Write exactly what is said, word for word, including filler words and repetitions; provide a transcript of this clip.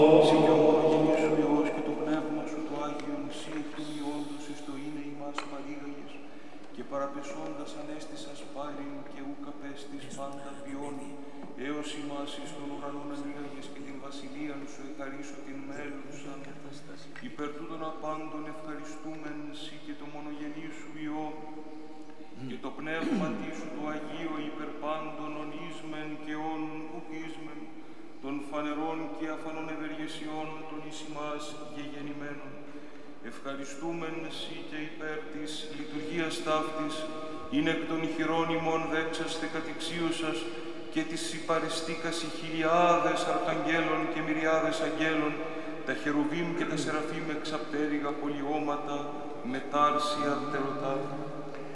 Συ και ο μονογενής σου Υιός και το Πνεύμα σου το Άγιον, Συ εκ του μειόντος εις το είναι ημάς παρήγαγες, και παραπεσώντας ανέστησας πάλιν και ούκ απέστης πάντα ποιόν, έως ημάς εις τον ουρανόν ανοίγαγες και την βασιλείαν σου εχαρίσω την μέλουσαν. Υπέρ τούτων απάντων ευχαριστούμεν Συ και το μονογενή σου Υιό, και το Πνεύμα σου το Αγίο υπέρ πάντων ονείσμεν και όν ουκίσμεν, των φανερών και αφανών ευεργεσιών των εις ημάς γεγεννημένων. Ευχαριστούμεν Συ και υπέρ της λειτουργίας ταύτης, είναι εκ των χειρών ημών δέξαστε κατηξίωσας και της υπαριστήκας οι χιλιάδες αρχαγγέλων και μυριάδες αγγέλων, τα χερουβίμ και τα σεραφείμ εξαπτέρυγα πολιώματα, μετάρσια πτερωτά.